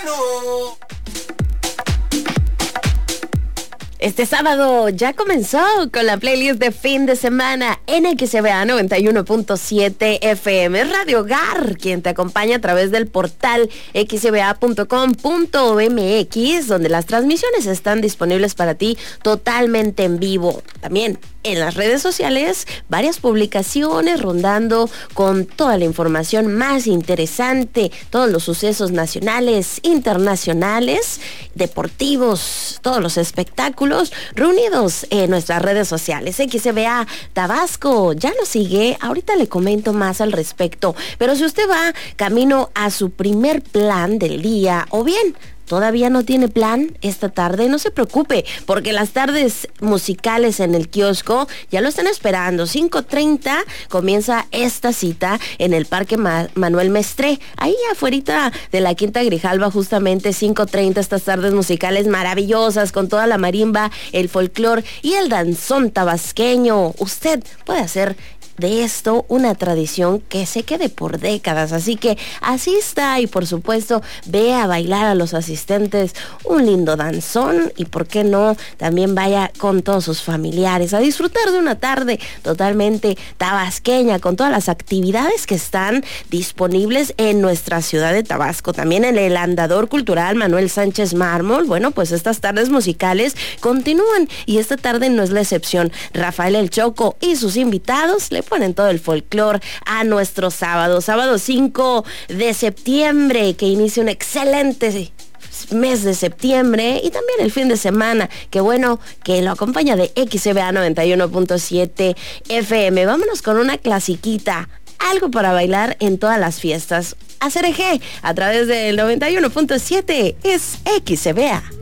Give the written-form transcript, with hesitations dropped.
Este sábado ya comenzó con la playlist de fin de semana en XBA 91.7 FM. Radio Hogar, quien te acompaña a través del portal xba.com.mx, donde las transmisiones están disponibles para ti totalmente en vivo. También en las redes sociales, varias publicaciones rondando con toda la información más interesante, todos los sucesos nacionales, internacionales, deportivos, todos los espectáculos reunidos en nuestras redes sociales. XBA Tabasco ya nos sigue, ahorita le comento más al respecto, pero si usted va camino a su primer plan del día, o bien ¿todavía no tiene plan esta tarde? No se preocupe, porque las tardes musicales en el kiosco ya lo están esperando. 5:30 comienza esta cita en el Parque Manuel Mestré, ahí afuerita de la Quinta Grijalva, justamente 5:30, estas tardes musicales maravillosas con toda la marimba, el folclor y el danzón tabasqueño. Usted puede hacer de esto una tradición que se quede por décadas, así que asista y por supuesto ve a bailar a los asistentes un lindo danzón, y por qué no, también vaya con todos sus familiares a disfrutar de una tarde totalmente tabasqueña con todas las actividades que están disponibles en nuestra ciudad de Tabasco. También en el Andador Cultural Manuel Sánchez Mármol, bueno, pues estas tardes musicales continúan y esta tarde no es la excepción. Rafael El Choco y sus invitados le ponen todo el folclor a nuestro sábado 5 de septiembre, que inicia un excelente mes de septiembre y también el fin de semana, que bueno, que lo acompaña de XBA 91.7 FM. Vámonos con una clasiquita, algo para bailar en todas las fiestas. Hacer eje a través del 91.7 es XBA.